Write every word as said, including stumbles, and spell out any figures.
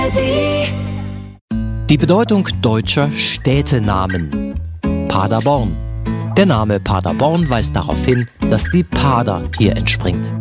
Die Bedeutung deutscher Städtenamen. Paderborn. Der Name Paderborn weist darauf hin, dass die Pader hier entspringt.